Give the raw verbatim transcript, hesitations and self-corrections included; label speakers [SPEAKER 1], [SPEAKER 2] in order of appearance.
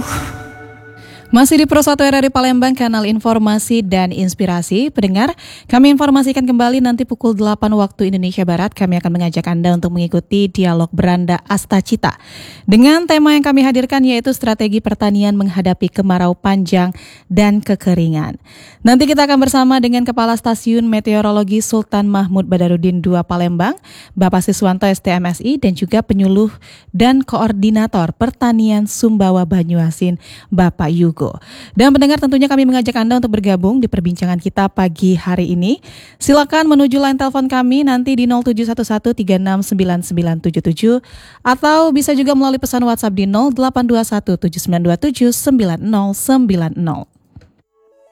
[SPEAKER 1] Masih di Pro satu R R I Palembang, kanal informasi dan inspirasi. Pendengar, kami informasikan kembali nanti pukul delapan waktu Indonesia Barat. Kami akan mengajak Anda untuk mengikuti dialog Beranda Astacita. Dengan tema yang kami hadirkan yaitu strategi pertanian menghadapi kemarau panjang dan kekeringan. Nanti kita akan bersama dengan Kepala Stasiun Meteorologi Sultan Mahmud Badarudin dua Palembang, Bapak Siswanto S T M S I, dan juga penyuluh dan koordinator pertanian Sumbawa Banyuasin, Bapak Yugo. Dan pendengar, tentunya kami mengajak Anda untuk bergabung di perbincangan kita pagi hari ini. Silakan menuju line telepon kami nanti di nol tujuh satu satu tiga enam sembilan sembilan tujuh tujuh atau bisa juga melalui pesan WhatsApp di nol delapan dua satu tujuh sembilan dua tujuh sembilan nol sembilan nol.